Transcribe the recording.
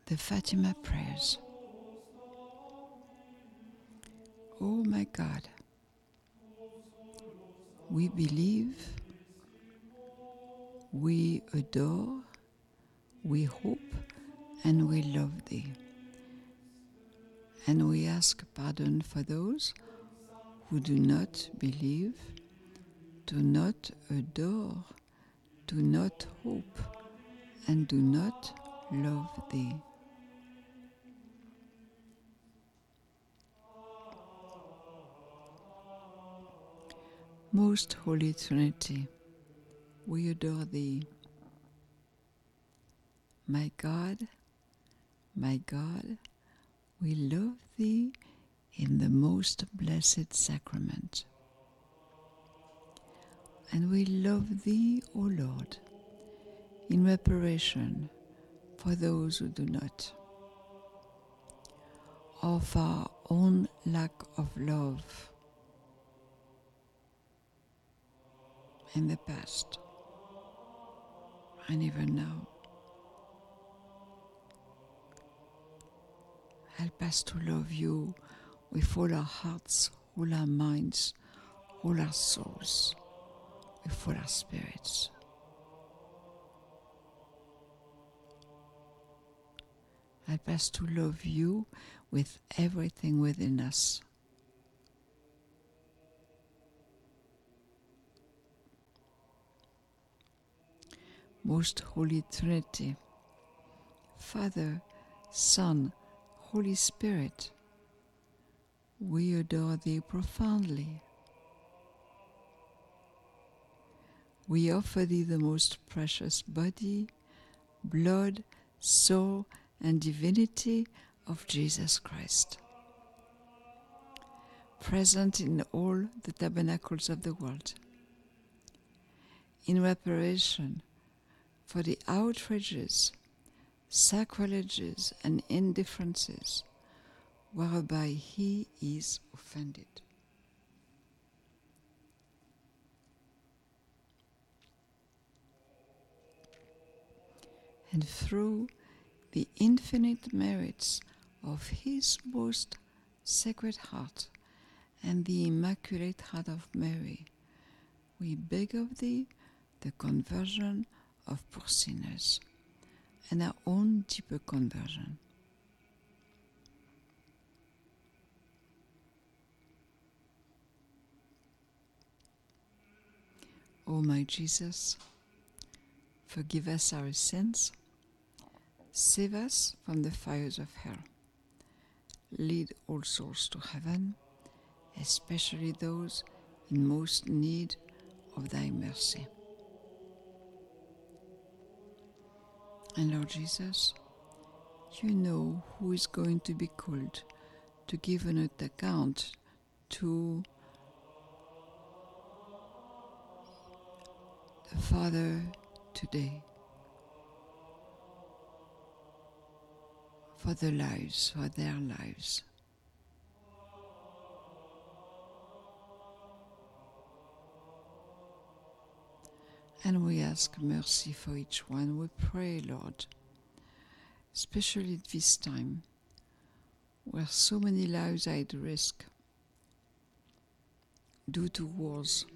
the Fatima prayers. Oh my God, we believe, we adore, we hope, and we love Thee. And we ask pardon for those who do not believe, do not adore, do not hope, and do not love Thee. Most Holy Trinity, we adore Thee. My God, we love Thee in the most blessed sacrament. And we love Thee, O Lord, in reparation for those who do not, of our own lack of love in the past and even now. Help us to love You with all our hearts, all our minds, all our souls, with all our spirits. Help us to love You with everything within us. Most Holy Trinity, Father, Son, Holy Spirit, we adore Thee profoundly. We offer Thee the most precious body, blood, soul, and divinity of Jesus Christ, present in all the tabernacles of the world, in reparation for the outrages, sacrileges, and indifferences whereby He is offended. And through the infinite merits of His most sacred heart and the Immaculate Heart of Mary, we beg of Thee the conversion of poor sinners and our own deeper conversion. O my Jesus, forgive us our sins, save us from the fires of hell, lead all souls to heaven, especially those in most need of Thy mercy. And Lord Jesus, You know who is going to be called to give an account to the Father today for their lives. And we ask mercy for each one. We pray, Lord, especially at this time, where so many lives are at risk due to wars,